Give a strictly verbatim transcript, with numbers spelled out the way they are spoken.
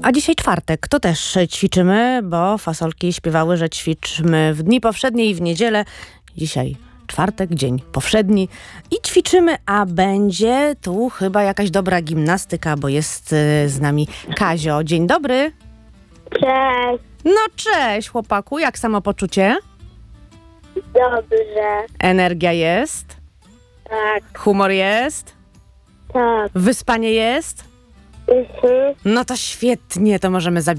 A dzisiaj czwartek, to też ćwiczymy, bo fasolki śpiewały, że ćwiczmy w dni powszednie i w niedzielę. Dzisiaj czwartek, dzień powszedni i ćwiczymy, a będzie tu chyba jakaś dobra gimnastyka, bo jest y, z nami Kazio. Dzień dobry. Cześć, No cześć chłopaku, jak samopoczucie? dobrze, Energia jest? tak, Humor jest? tak. Wyspanie jest? Mhm. No to świetnie, to możemy zabierać.